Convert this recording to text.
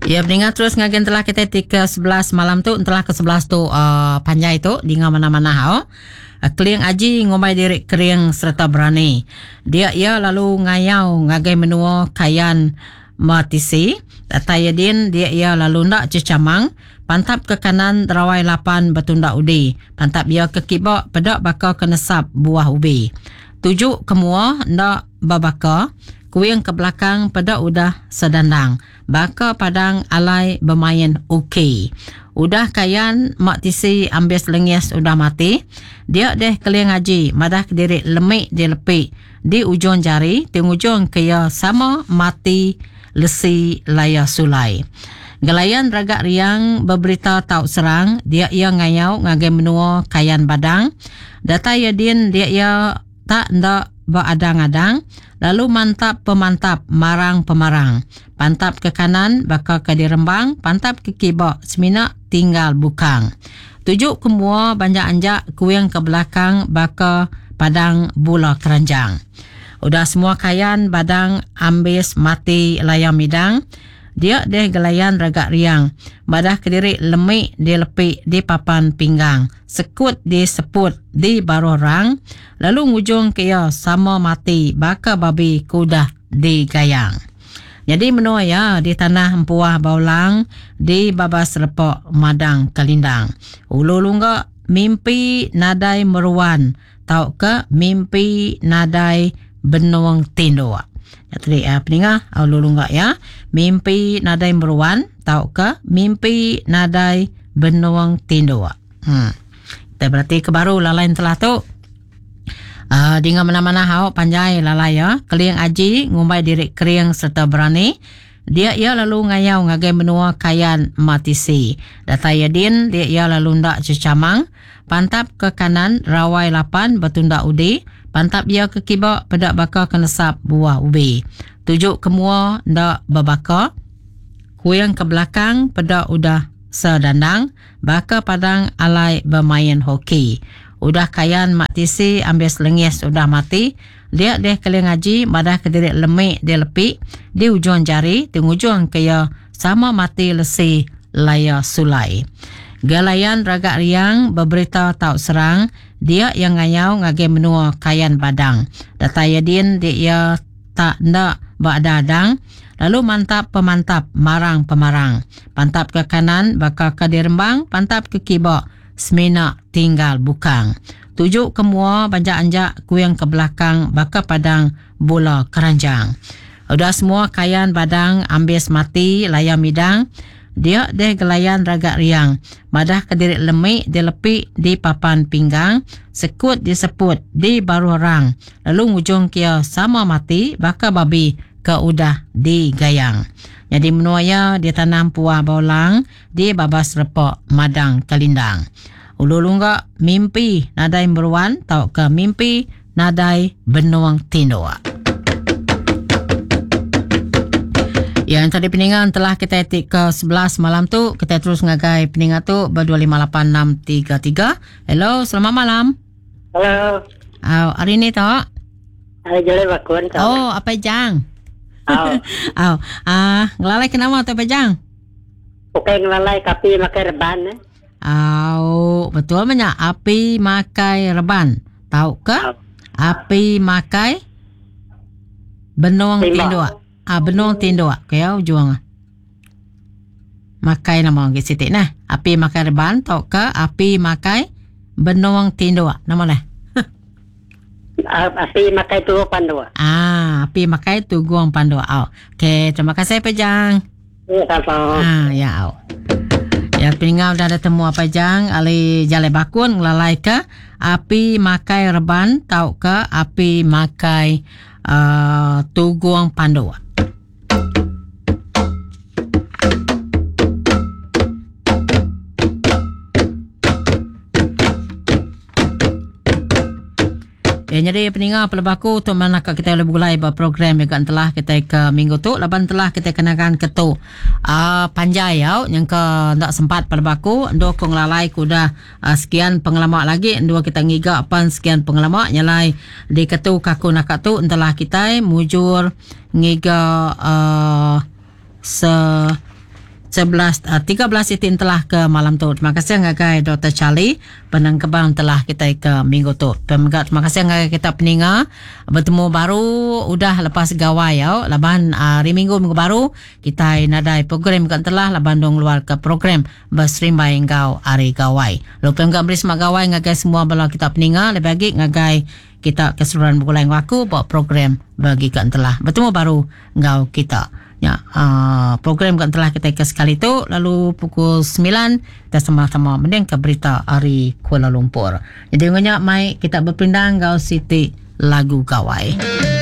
Ya, pendengar terus ngagen telah kita ke 11 malam tu, telah ke 11 tu panjai tu di mana-mana hao. Kliang aji ngomai diri kriang serta berani. Dia lalu ngayau ngagai menua kayan matisi. Tayadin dia lalu ndak cecamang. Pantap ke kanan rawai lapan betunda udi. Pantap ia ke kibak pedak bakal kenesap buah ubi. Tujuk kemua ndak babaka. Kuing ke belakang pada udah sedandang. Baka padang alai bermain okey. Udah kayan mak tisi ambil lengias udah mati. Dia deh keliang haji. Madah kediri lemik di lepik. Di ujung jari. Di ujung kaya sama mati lesi laya sulai. Gelayan ragak riang berberita tau serang. Dia ngayau ngagai menua kayan badang. Data yadin dia tak ndak beradang-adang. Lalu mantap pemantap marang pemarang. Pantap ke kanan bakal ke dirembang. Pantap ke kibak semina tinggal bukang. Tujuk kemua banjak-anjak kuing ke belakang bakal padang bula keranjang. Udah semua kayan badang ambis mati layang midang. Dia deh gelayan ragak riang. Badah kediri lemik di lepik di papan pinggang. Sekut di seput di baru rang. Lalu ngujung kaya sama mati baka babi kudah di gayang. Jadi menua ya di tanah empuah baulang di babas repok madang kalindang. Ulu lungga mimpi nadai meruan. Tau ke mimpi nadai benuang tindoa. Jadi peningah ulu lungga ya. Mimpi nadai meruan. Tau ke mimpi nadai benuang tindoa. Kita berarti kebaru lalain telah tu. Dengan mana-mana hao panjai lalai ya. Keliang aji ngumbai diri kriang serta berani. Dia lalu ngayau ngagai menua kayan matisi. Data yadin dia lalu ndak cecamang. Pantap ke kanan rawai lapan betunda udi. Pantap ia ke kibak pedak bakal kenesap buah ubi. Tujuk kemua ndak babaka. Kuyang ke belakang pedak udah sedandang. Baka padang alai bermain hoki. Udah kayan mak tisi ambil selengis udah mati. Dia deh keliang haji madah kediri lemik di lepik. Di ujung jari. Di ujung kaya sama mati lesi laya sulai. Galayan ragak riang berberita tau serang. Dia yang ngayau ngagai menua kayan badang. Data yadin dia tak ndak badadang. Lalu mantap pemantap marang pemarang. Pantap ke kanan bakal ke dirembang. Pantap ke kibak semina tinggal bukang. Tujuk kemua banjak-anjak kuing ke belakang baka padang bola keranjang. Udah semua kayan badang ambis mati layang midang. Dia deh gelayan ragak riang. Madah kediri lemik di lepik di papan pinggang. Sekut di seput di baru orang. Lalu ngujung kia sama mati baka babi ke udah di gayang. Jadi menuaya di tanam puah baulang di babas repok madang kalindang. Ulu lungga mimpi nadai beruan tau ke mimpi nadai benuang tindoa. Yang tadi peningan telah kita etik ke 11 malam tu. Kita terus ngagai peningan tu ber258633. Hello, selamat malam. Halo. Hari ni tak? Hari jale bakun tak? Oh, apa jang? Ngelalai kenapa tu apa jang? Bukan ngelalai kapi makai reban. Betul banyak api makai reban. Tahu ke? Api makai benuang tindoa. Benuang tindoa. Kaya ujung. Makai nama orang sitik nah. Api makai reban. Tahu ke? Api makai benuang tindoa. Nama lah. Api makai tuguang pandua. Api makai tuguang pandua. Okey, terima kasih Pejang. Ya, sama. Ya. Ya, peninggal dah ada temu apa jang ali jale bakun ngelalai ke api makai reban tau ke api makai tuguang pandua. Jadi peninggal pelebaku untuk mana kita boleh mulai berprogram yang telah kita ke minggu tu. Laban telah kita kenakan ketu panjai yang ke tak sempat pelebaku. Ndo ko ngelalai kuda sekian pengalaman lagi. Ndo kita ngiga pan sekian pengalaman nyalai di ketu kaku nak tu telah kita mujur ngiga 13 itin telah ke malam tu. Terima kasih ngagai Dr. Charlie penangkebang telah kita ke minggu tu. Terima kasih ngagai kita peninga bertemu baru udah lepas gawai ya. Laban hari minggu baru kita nadai program kan telah laban dong luar ke program berserimbai engkau hari gawai. Lupa enggak beri semak gawai ngagai semua bala kita peninga lebih lagi ngagai kita keseluruhan bulan waktu buat program bagi kan telah bertemu baru engkau kita. Ya, program kan telah kita ke sekali tu lalu pukul 9 kita sama-sama mendengar berita hari Kuala Lumpur. Jadi nganya mai kita berpindah ngau Siti lagu gawai.